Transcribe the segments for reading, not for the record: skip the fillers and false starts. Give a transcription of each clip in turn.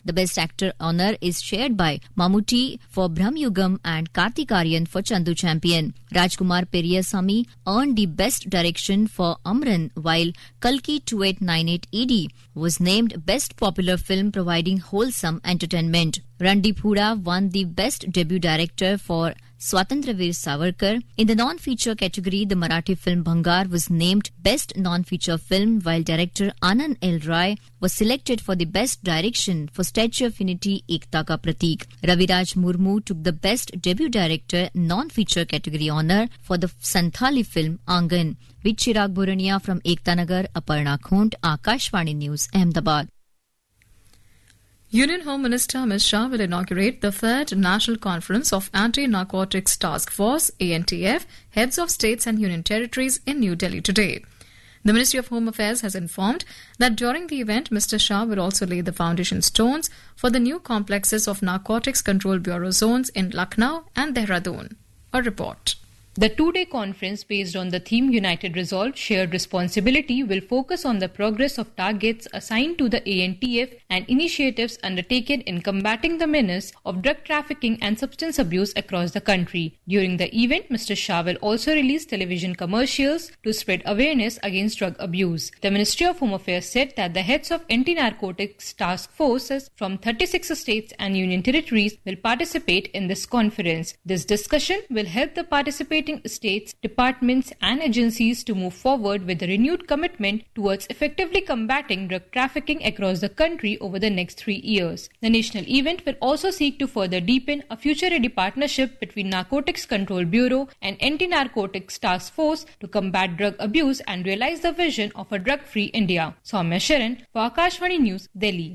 The Best Actor honour is shared by Mammootty for Brahmayugam and Karthik Aaryan for Chandu Champion. Rajkumar Periyasamy earned the Best Direction for Amran, while Kalki 2898 ED was named Best Popular Film providing wholesome entertainment. Randeep Hooda won the Best Debut Director for Swatantravir Savarkar. In the non-feature category, the Marathi film Bhangar was named Best Non-Feature Film, while director Anand L. Rai was selected for the Best Direction for Statue of Unity Ekta Ka Pratik. Raviraj Murmu took the Best Debut Director non-feature category honour for the Santhali film Angan. With Chirag Burania from Ekta Nagar, Aparna Khont, Akashvani News, Ahmedabad. Union Home Minister Amit Shah will inaugurate the 3rd National Conference of Anti-Narcotics Task Force (ANTF) Heads of States and Union Territories in New Delhi today. The Ministry of Home Affairs has informed that during the event, Mr. Shah will also lay the foundation stones for the new complexes of Narcotics Control Bureau zones in Lucknow and Dehradun. A report. The two-day conference based on the theme United Resolve, Shared Responsibility will focus on the progress of targets assigned to the ANTF and initiatives undertaken in combating the menace of drug trafficking and substance abuse across the country. During the event, Mr. Shah will also release television commercials to spread awareness against drug abuse. The Ministry of Home Affairs said that the heads of anti-narcotics task forces from 36 states and union territories will participate in this conference. This discussion will help the participating states, departments and agencies to move forward with a renewed commitment towards effectively combating drug trafficking across the country over the next 3 years. The national event will also seek to further deepen a future-ready partnership between Narcotics Control Bureau and Anti-Narcotics Task Force to combat drug abuse and realize the vision of a drug-free India. Soumya Sharan for Akashvani News, Delhi.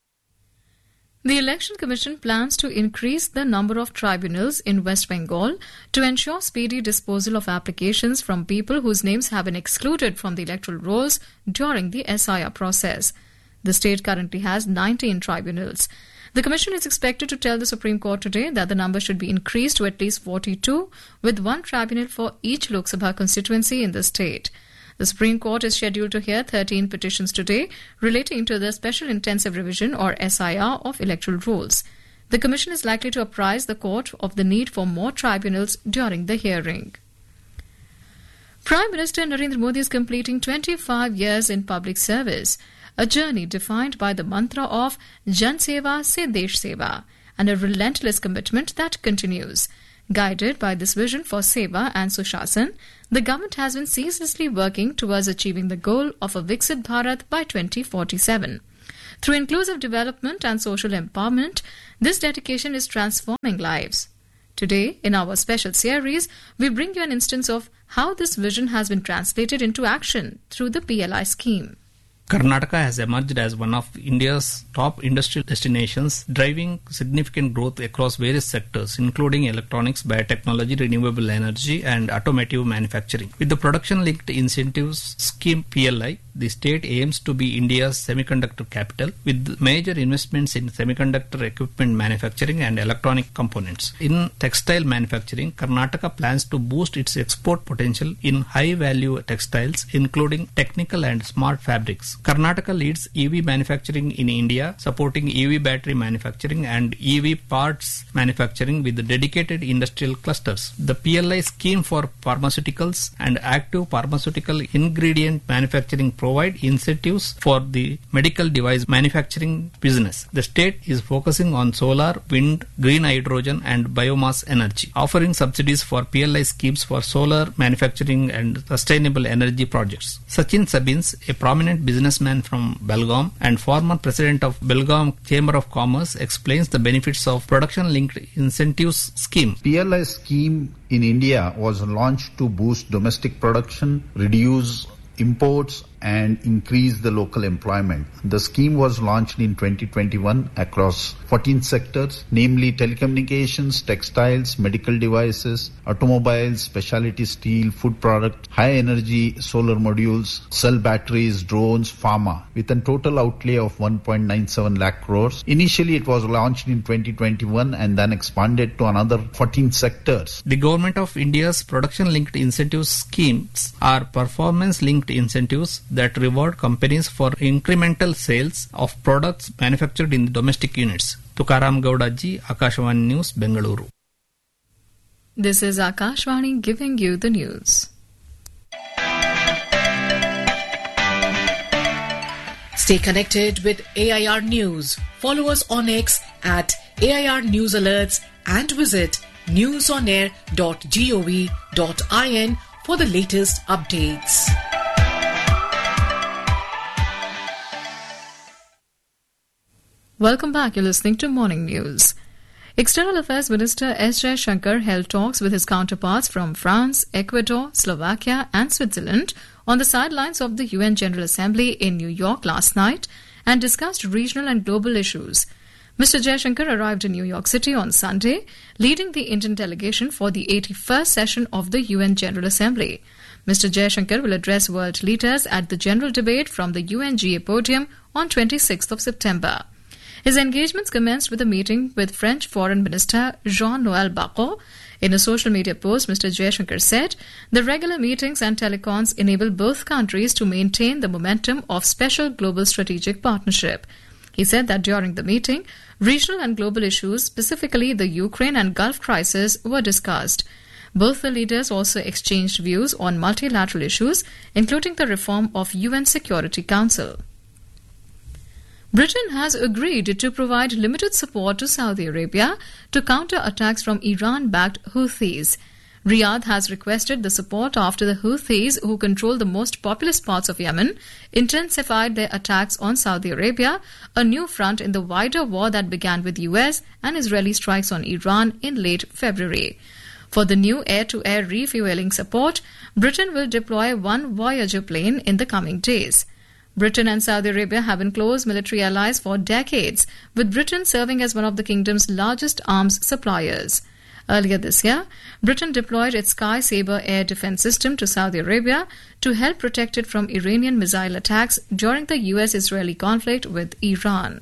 The Election Commission plans to increase the number of tribunals in West Bengal to ensure speedy disposal of applications from people whose names have been excluded from the electoral rolls during the SIR process. The state currently has 19 tribunals. The Commission is expected to tell the Supreme Court today that the number should be increased to at least 42, with one tribunal for each Lok Sabha constituency in the state. The Supreme Court is scheduled to hear 13 petitions today relating to the Special Intensive Revision or SIR of electoral rules. The Commission is likely to apprise the court of the need for more tribunals during the hearing. Prime Minister Narendra Modi is completing 25 years in public service, a journey defined by the mantra of Jan Seva se Desh Seva and a relentless commitment that continues. Guided by this vision for Seva and Sushasan, the government has been ceaselessly working towards achieving the goal of a Viksit Bharat by 2047. Through inclusive development and social empowerment, this dedication is transforming lives. Today, in our special series, we bring you an instance of how this vision has been translated into action through the PLI scheme. Karnataka has emerged as one of India's top industrial destinations, driving significant growth across various sectors, including electronics, biotechnology, renewable energy, and automotive manufacturing. With the Production-Linked Incentives Scheme PLI, the state aims to be India's semiconductor capital, with major investments in semiconductor equipment manufacturing and electronic components. In textile manufacturing, Karnataka plans to boost its export potential in high-value textiles, including technical and smart fabrics. Karnataka leads EV manufacturing in India, supporting EV battery manufacturing and EV parts manufacturing with dedicated industrial clusters. The PLI scheme for pharmaceuticals and active pharmaceutical ingredient manufacturing provide incentives for the medical device manufacturing business. The state is focusing on solar, wind, green hydrogen and biomass energy, offering subsidies for PLI schemes for solar manufacturing and sustainable energy projects. Sachin Sabins, a prominent businessman from Belgaum and former president of Belgaum Chamber of Commerce, explains the benefits of Production-Linked Incentives Scheme. PLI scheme in India was launched to boost domestic production, reduce imports and increase the local employment. The scheme was launched in 2021 across 14 sectors, namely telecommunications, textiles, medical devices, automobiles, specialty steel, food product, high energy solar modules, cell batteries, drones, pharma, with a total outlay of 1.97 lakh crores. Initially, it was launched in 2021 and then expanded to another 14 sectors. The Government of India's Production-Linked Incentives schemes are performance-linked incentives that reward companies for incremental sales of products manufactured in the domestic units. Tukaram Gowda ji, Akashvani News, Bengaluru. This is Akashvani giving you the news. Stay connected with AIR News. Follow us on X at AIR News Alerts and visit newsonair.gov.in for the latest updates. Welcome back. You're listening to Morning News. External Affairs Minister S. Jaishankar held talks with his counterparts from France, Ecuador, Slovakia and Switzerland on the sidelines of the UN General Assembly in New York last night and discussed regional and global issues. Mr. Jaishankar arrived in New York City on Sunday, leading the Indian delegation for the 81st session of the UN General Assembly. Mr. Jaishankar will address world leaders at the general debate from the UNGA podium on 26th of September. His engagements commenced with a meeting with French Foreign Minister Jean-Noël Barrot. In a social media post, Mr. Jaishankar said, the regular meetings and telecons enable both countries to maintain the momentum of special global strategic partnership. He said that during the meeting, regional and global issues, specifically the Ukraine and Gulf crisis, were discussed. Both the leaders also exchanged views on multilateral issues, including the reform of UN Security Council. Britain has agreed to provide limited support to Saudi Arabia to counter attacks from Iran-backed Houthis. Riyadh has requested the support after the Houthis, who control the most populous parts of Yemen, intensified their attacks on Saudi Arabia, a new front in the wider war that began with US and Israeli strikes on Iran in late February. For the new air-to-air refueling support, Britain will deploy one Voyager plane in the coming days. Britain and Saudi Arabia have been close military allies for decades, with Britain serving as one of the kingdom's largest arms suppliers. Earlier this year, Britain deployed its Sky Sabre air defense system to Saudi Arabia to help protect it from Iranian missile attacks during the US-Israeli conflict with Iran.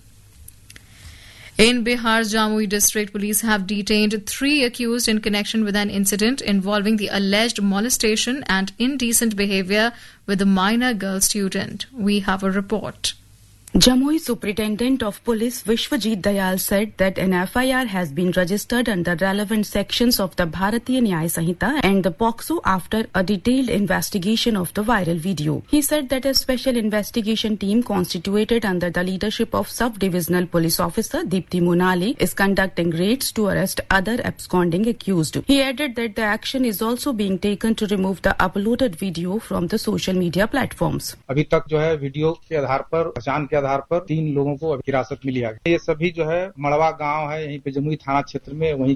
In Bihar's Jamui district, police have detained 3 accused in connection with an incident involving the alleged molestation and indecent behavior with a minor girl student. We have a report. Jamui Superintendent of Police Vishwajit Dayal said that an FIR has been registered under relevant sections of the Bharatiya Nyaya Sanhita and the POCSO after a detailed investigation of the viral video. He said that a special investigation team constituted under the leadership of Sub-Divisional Police Officer Deepti Munali is conducting raids to arrest other absconding accused. He added that the action is also being taken to remove the uploaded video from the social media platforms. अभी तक जो है video के आधार पर पहचान के आधार पर 3 लोगों को हिरासत में लिया गया। ये सभी जो है मड़वा गांव है, यहीं पे जमुई थाना क्षेत्र में, वहीं